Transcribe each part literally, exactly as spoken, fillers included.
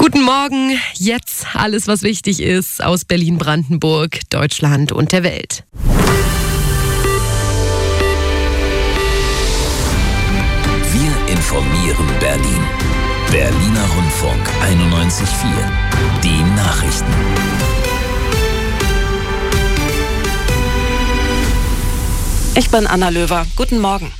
Guten Morgen, jetzt alles, was wichtig ist aus Berlin, Brandenburg, Deutschland und der Welt. Wir informieren Berlin. Berliner Rundfunk einundneunzig Komma vier. Die Nachrichten. Ich bin Anna Löwer. Guten Morgen.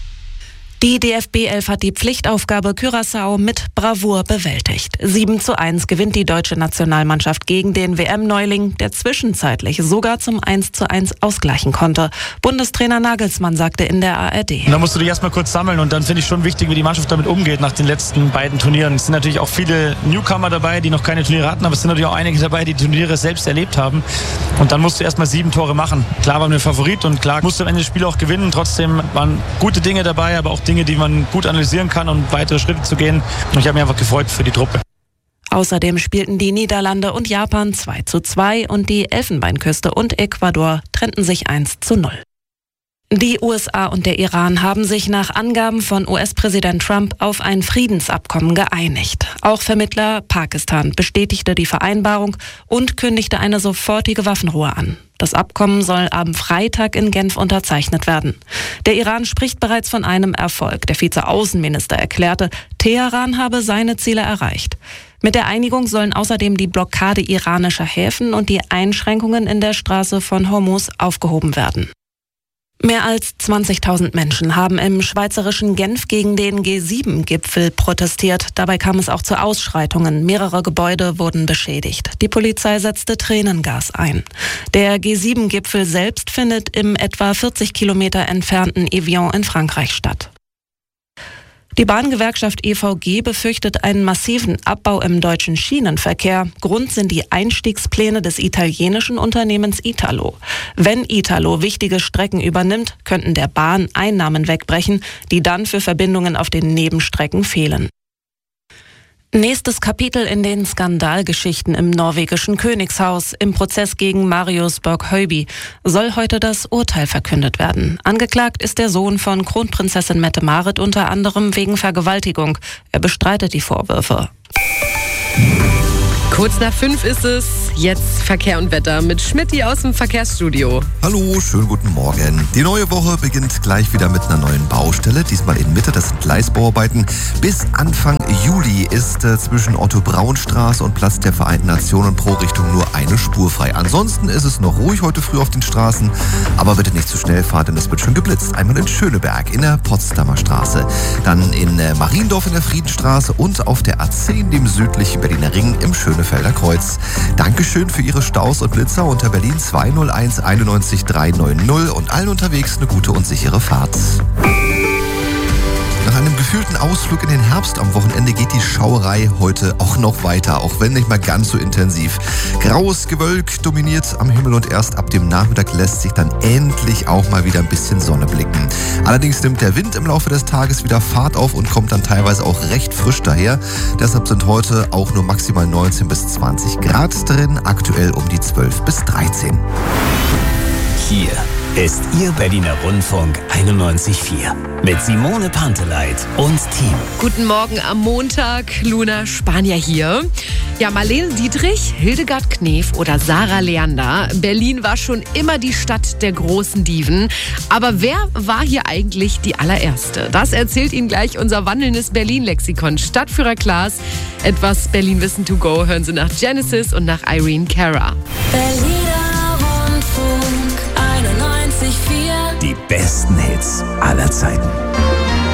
Die D F B elf hat die Pflichtaufgabe Curaçao mit Bravour bewältigt. sieben zu eins gewinnt die deutsche Nationalmannschaft gegen den W M-Neuling, der zwischenzeitlich sogar zum eins zu eins ausgleichen konnte. Bundestrainer Nagelsmann sagte in der A R D. Da musst du dich erstmal kurz sammeln und dann finde ich schon wichtig, wie die Mannschaft damit umgeht nach den letzten beiden Turnieren. Es sind natürlich auch viele Newcomer dabei, die noch keine Turniere hatten, aber es sind natürlich auch einige dabei, die die Turniere selbst erlebt haben. Und dann musst du erstmal sieben Tore machen. Klar waren wir Favorit und klar musst du am Ende das Spiel auch gewinnen. Trotzdem waren gute Dinge dabei, aber auch Dinge, die man gut analysieren kann, um weitere Schritte zu gehen. Und ich habe mich einfach gefreut für die Truppe. Außerdem spielten die Niederlande und Japan zwei zu zwei und die Elfenbeinküste und Ecuador trennten sich eins zu null. Die U S A und der Iran haben sich nach Angaben von U S-Präsident Trump auf ein Friedensabkommen geeinigt. Auch Vermittler Pakistan bestätigte die Vereinbarung und kündigte eine sofortige Waffenruhe an. Das Abkommen soll am Freitag in Genf unterzeichnet werden. Der Iran spricht bereits von einem Erfolg. Der Vize-Außenminister erklärte, Teheran habe seine Ziele erreicht. Mit der Einigung sollen außerdem die Blockade iranischer Häfen und die Einschränkungen in der Straße von Hormuz aufgehoben werden. Mehr als zwanzigtausend Menschen haben im schweizerischen Genf gegen den G sieben Gipfel protestiert. Dabei kam es auch zu Ausschreitungen. Mehrere Gebäude wurden beschädigt. Die Polizei setzte Tränengas ein. Der G sieben Gipfel selbst findet im etwa vierzig Kilometer entfernten Evian in Frankreich statt. Die Bahngewerkschaft E V G befürchtet einen massiven Abbau im deutschen Schienenverkehr. Grund sind die Einstiegspläne des italienischen Unternehmens Italo. Wenn Italo wichtige Strecken übernimmt, könnten der Bahn Einnahmen wegbrechen, die dann für Verbindungen auf den Nebenstrecken fehlen. Nächstes Kapitel in den Skandalgeschichten im norwegischen Königshaus. Im Prozess gegen Marius Borg-Høiby soll heute das Urteil verkündet werden. Angeklagt ist der Sohn von Kronprinzessin Mette-Marit unter anderem wegen Vergewaltigung. Er bestreitet die Vorwürfe. Kurz nach fünf ist es. Jetzt Verkehr und Wetter mit Schmidti aus dem Verkehrsstudio. Hallo, schönen guten Morgen. Die neue Woche beginnt gleich wieder mit einer neuen Baustelle. Diesmal in Mitte, das sind Gleisbauarbeiten. Bis Anfang Juli ist äh, zwischen Otto-Braun-Straße und Platz der Vereinten Nationen pro Richtung nur eine Spur frei. Ansonsten ist es noch ruhig heute früh auf den Straßen. Aber bitte nicht zu schnell fahren, denn es wird schon geblitzt. Einmal in Schöneberg in der Potsdamer Straße. Dann in äh, Mariendorf in der Friedenstraße und auf der A zehn, dem südlichen Berliner Ring im Schönefelder Kreuz. Dankeschön für Ihre Staus und Blitzer unter Berlin zwei null eins einundneunzig drei neun null und allen unterwegs eine gute und sichere Fahrt. Nach einem gefühlten Ausflug in den Herbst am Wochenende geht die Schauerei heute auch noch weiter, auch wenn nicht mal ganz so intensiv. Graues Gewölk dominiert am Himmel und erst ab dem Nachmittag lässt sich dann endlich auch mal wieder ein bisschen Sonne blicken. Allerdings nimmt der Wind im Laufe des Tages wieder Fahrt auf und kommt dann teilweise auch recht frisch daher. Deshalb sind heute auch nur maximal neunzehn bis zwanzig Grad drin, aktuell um die zwölf bis dreizehn. Hier ist Ihr Berliner Rundfunk einundneunzig Komma vier mit Simone Panteleit und Team. Guten Morgen am Montag, Luna Spanier hier. Ja, Marlene Dietrich, Hildegard Knef oder Sarah Leander. Berlin war schon immer die Stadt der großen Diven. Aber wer war hier eigentlich die allererste? Das erzählt Ihnen gleich unser wandelndes Berlin-Lexikon. Stadtführer Klaas, etwas Berlin-Wissen to go. Hören Sie nach Genesis und nach Irene Cara. Berliner Rundfunk einundneunzig Komma vier. Die besten Hits aller Zeiten.